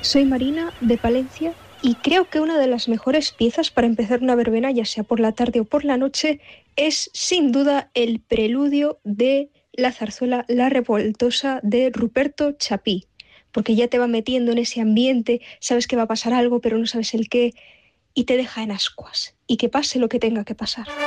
Soy Marina de Palencia y creo que una de las mejores piezas para empezar una verbena, ya sea por la tarde o por la noche, es sin duda el preludio de la zarzuela La Revoltosa de Ruperto Chapí, porque ya te va metiendo en ese ambiente, sabes que va a pasar algo, pero no sabes el qué, y te deja en ascuas, y que pase lo que tenga que pasar.